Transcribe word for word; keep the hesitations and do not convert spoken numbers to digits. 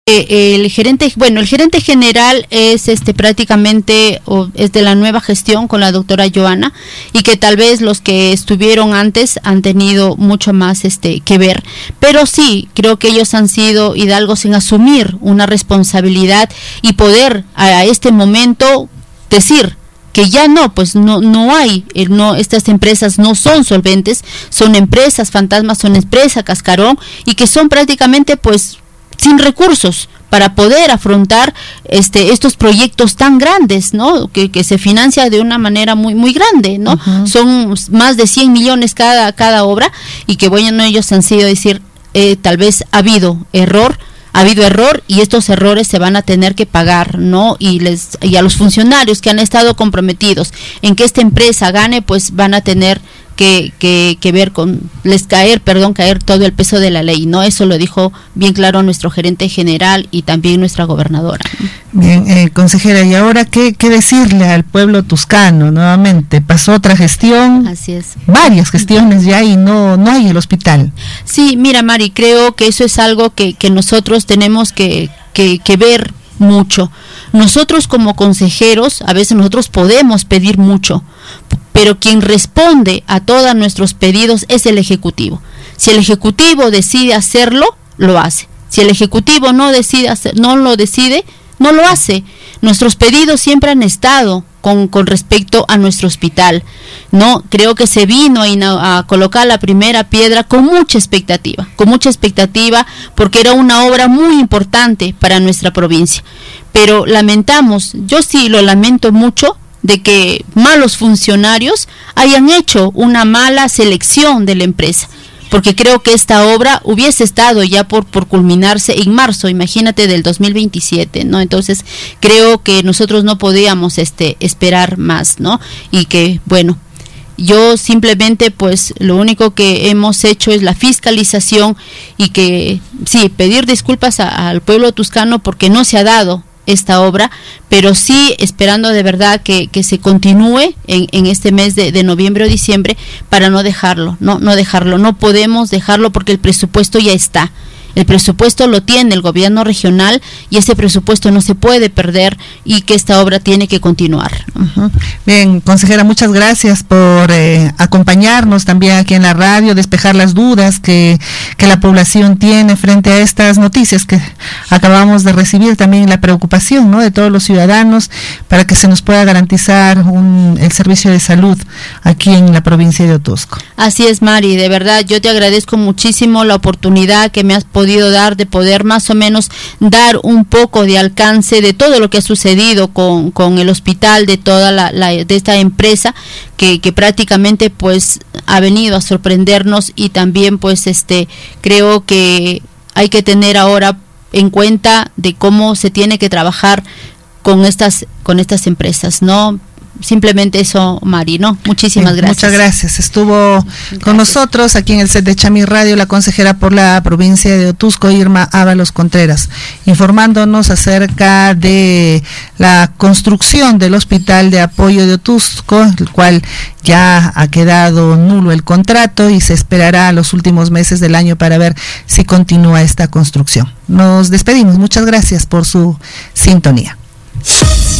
El gerente, bueno, el gerente general es este prácticamente o es de la nueva gestión con la doctora Joana, y que tal vez los que estuvieron antes han tenido mucho más este que ver, pero sí creo que ellos han sido hidalgos en asumir una responsabilidad y poder a este momento decir que ya no, pues no no hay, no estas empresas no son solventes, son empresas fantasmas, son empresas cascarón, y que son prácticamente pues sin recursos para poder afrontar este estos proyectos tan grandes, ¿no? Que, que se financia de una manera muy muy grande, ¿no? Uh-huh. Son más de cien millones cada cada obra, y que bueno, ellos han sido decir, eh, tal vez ha habido error, ha habido error y estos errores se van a tener que pagar, ¿no? Y les y a los funcionarios que han estado comprometidos en que esta empresa gane, pues van a tener Que, que, que ver con, les caer, perdón, caer todo el peso de la ley, ¿no? Eso lo dijo bien claro nuestro gerente general y también nuestra gobernadora. Bien, eh, consejera, y ahora, ¿qué, qué decirle al pueblo tuscano nuevamente? Pasó otra gestión. Así es. Varias gestiones ya y no, no hay el hospital. Sí, mira, Mari, creo que eso es algo que, que nosotros tenemos que, que, que ver mucho. Nosotros como consejeros, a veces nosotros podemos pedir mucho, pero quien responde a todos nuestros pedidos es el Ejecutivo. Si el Ejecutivo decide hacerlo, lo hace. Si el Ejecutivo no decide hacer, no lo decide, no lo hace. Nuestros pedidos siempre han estado con, con respecto a nuestro hospital, ¿no? Creo que se vino a, a colocar la primera piedra con mucha expectativa, con mucha expectativa, porque era una obra muy importante para nuestra provincia. Pero lamentamos, yo sí lo lamento mucho, de que malos funcionarios hayan hecho una mala selección de la empresa, porque creo que esta obra hubiese estado ya por, por culminarse en marzo, imagínate, del dos mil veintisiete, ¿no? Entonces creo que nosotros no podíamos este esperar más, ¿no? Y que, bueno, yo simplemente pues lo único que hemos hecho es la fiscalización y que sí, pedir disculpas a, al pueblo tuscano porque no se ha dado esta obra, pero sí esperando de verdad que, que se continúe en, en este mes de, de noviembre o diciembre para no dejarlo, no, no dejarlo, no podemos dejarlo porque el presupuesto ya está. El presupuesto lo tiene el gobierno regional y ese presupuesto no se puede perder y que esta obra tiene que continuar. Uh-huh. Bien, consejera, muchas gracias por eh, acompañarnos también aquí en la radio, despejar las dudas que, que la población tiene frente a estas noticias que acabamos de recibir, también la preocupación, ¿no?, de todos los ciudadanos para que se nos pueda garantizar un, el servicio de salud aquí en la provincia de Otuzco. Así es, Mari, de verdad yo te agradezco muchísimo la oportunidad que me has podido dar de poder más o menos dar un poco de alcance de todo lo que ha sucedido con, con el hospital, de toda la, la de esta empresa que, que prácticamente pues ha venido a sorprendernos, y también pues este creo que hay que tener ahora en cuenta de cómo se tiene que trabajar con estas con estas empresas, ¿no? Simplemente eso, Mari, ¿no? Muchísimas Bien, gracias. Muchas gracias. Estuvo gracias. con nosotros aquí en el set de Chami Radio la consejera por la provincia de Otuzco, Irma Ábalos Contreras, informándonos acerca de la construcción del hospital de apoyo de Otuzco, el cual ya ha quedado nulo el contrato y se esperará los últimos meses del año para ver si continúa esta construcción. Nos despedimos. Muchas gracias por su sintonía.